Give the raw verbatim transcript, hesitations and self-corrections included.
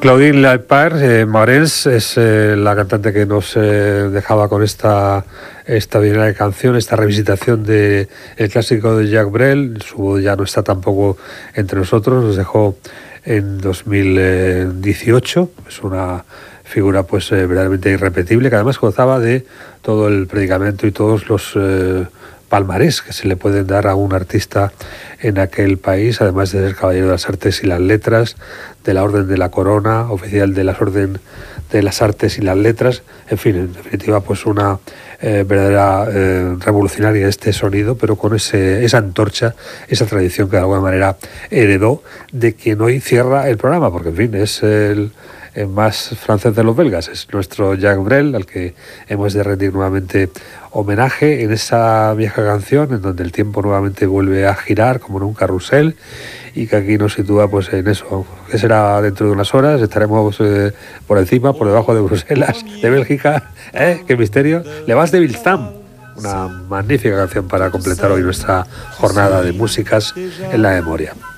Claudine Lepage, eh, Maurens, es eh, la cantante que nos eh, dejaba con esta extraordinaria canción, esta revisitación de el clásico de Jacques Brel. Su voz ya no está tampoco entre nosotros, nos dejó en dos mil dieciocho. Es una figura pues eh, verdaderamente irrepetible, que además gozaba de todo el predicamento y todos los eh, palmarés que se le pueden dar a un artista en aquel país, además de ser caballero de las artes y las letras, de la Orden de la Corona, oficial de las Orden de las Artes y las Letras, en fin, en definitiva, pues una eh, verdadera eh, revolucionaria este sonido, pero con ese, esa antorcha, esa tradición que de alguna manera heredó de quien hoy cierra el programa, porque en fin, es el, el más francés de los belgas, es nuestro Jacques Brel, al que hemos de rendir nuevamente homenaje en esa vieja canción en donde el tiempo nuevamente vuelve a girar como en un carrusel, y que aquí nos sitúa pues en eso, que será dentro de unas horas, estaremos eh, por encima, por debajo de Bruselas, de Bélgica, ¿eh? ¡Qué misterio! Le vas de Bilstam, una magnífica canción para completar hoy nuestra jornada de músicas en la memoria.